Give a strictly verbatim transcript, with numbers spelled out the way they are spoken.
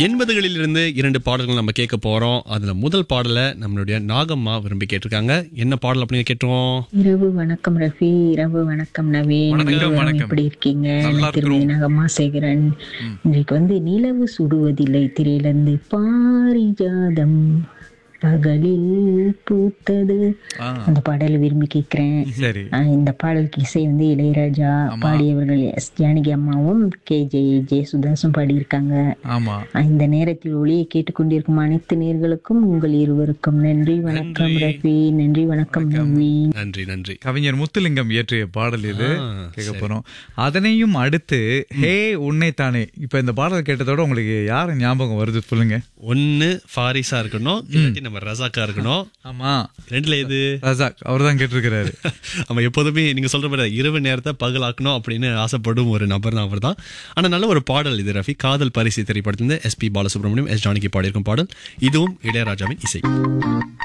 எண்பதுகளில் இருந்து இரண்டு பாடல்கள் நம்ம கேட்க போறோம். அதுல முதல் பாடலை நம்மளுடைய நாகம்மா விரும்பி கேட்டிருக்காங்க. என்ன பாடல் அப்படின்னு கேட்டுருவோம். இரவு வணக்கம் ரஃபி, இரவு வணக்கம் நவீன். வணக்கம், இருவரும் வணக்கம். எப்படி இருக்கீங்க? நல்லா நான் திருமதி இருக்கிறோம். நாகம்மா சேகரன். இன்றைக்கு வந்து நிலவு சுடுவதில்லை திரையிலிருந்து பாரிஜாதம் பகலில் பூத்தது ஆ, அந்த பாடலை விரும்பி கேட்கிறேன். சரி. ஆஹ் இந்த பாடலுக்கு இசை வந்து இளையராஜா, ஆமா. பாடியவர்கள் எஸ் ஜானகி அம்மாவும் கே ஜே ஜெயசுதாசும் பாடியிருக்காங்க. ஆமா. ஆஹ் இந்த நேரத்தில் ஒளியை கேட்டுக்கொண்டிருக்கும் அனைத்து நேர்களுக்கும் உங்கள் இருவருக்கும் நன்றி வணக்கம் நன்றி. ரஃபி, நன்றி வணக்கம் நவீன். நன்றி நன்றி. கவிஞர் முத்துலிங்கம் இயற்றிய பாடல் இது ஆ, கேட்க சரி. போறோம். அதனையும் அடுத்து ஹே உன்னை தானே. இப்ப இந்த பாடல் கேட்டதோட உங்களுக்கு யாரு ஞாபகம் வருது சொல்லுங்க. ஒன்னு ஃபாரிஸா இருக்கணும், இல்லாட்டி நம்ம ரசாக்கா இருக்கணும். ஆமா, ரெண்டுல எது? ரசாக் அவர் தான் கேட்டிருக்கிறாரு. நம்ம எப்போதுமே நீங்க சொல்ற மாதிரி இரவு நேரத்தை பகலாக்கணும் அப்படின்னு ஆசைப்படும் ஒரு நபர் தான் அவர் தான். ஆனா நல்ல ஒரு பாடல் இது ரஃபி. காதல் பரிசு திரைப்படத்திலிருந்து S B Balasubramaniam, S Janaki பாடியிருக்கும் பாடல். இதுவும் இளையராஜாவின் இசை.